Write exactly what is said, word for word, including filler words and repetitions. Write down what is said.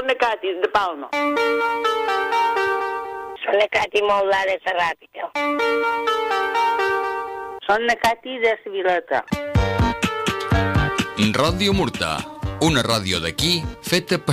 Són na Cati, de Palma. Són na Cati Moldà de Serràpica. Són na Cati de Sibileta. Ràdio Murta, una ràdio d'aquí feta per